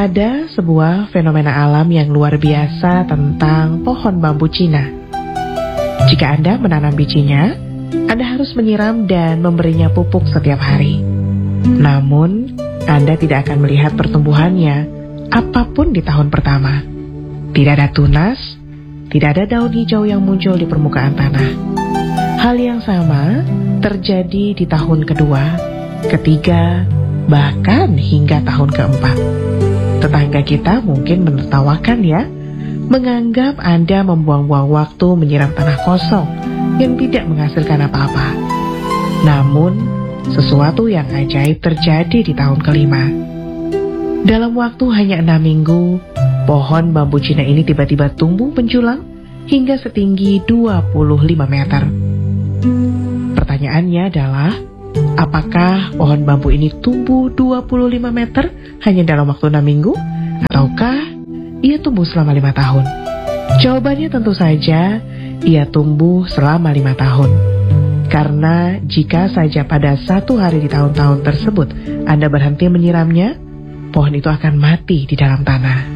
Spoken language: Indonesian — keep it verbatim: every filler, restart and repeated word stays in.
Ada sebuah fenomena alam yang luar biasa tentang pohon bambu Cina. Jika Anda menanam bijinya, Anda harus menyiram dan memberinya pupuk setiap hari. Namun, Anda tidak akan melihat pertumbuhannya apapun di tahun pertama. Tidak ada tunas, tidak ada daun hijau yang muncul di permukaan tanah. Hal yang sama terjadi di tahun kedua, ketiga, bahkan hingga tahun keempat. Tetangga kita mungkin menertawakan ya, menganggap Anda membuang-buang waktu menyiram tanah kosong yang tidak menghasilkan apa-apa. Namun, sesuatu yang ajaib terjadi di tahun kelima. Dalam waktu hanya enam minggu, pohon bambu Cina ini tiba-tiba tumbuh menjulang hingga setinggi dua puluh lima meter. Pertanyaannya adalah, apakah pohon bambu ini tumbuh dua puluh lima meter hanya dalam waktu enam minggu? Ataukah ia tumbuh selama lima tahun? Jawabannya tentu saja, ia tumbuh selama lima tahun. Karena jika saja pada satu hari di tahun-tahun tersebut Anda berhenti menyiramnya, pohon itu akan mati di dalam tanah.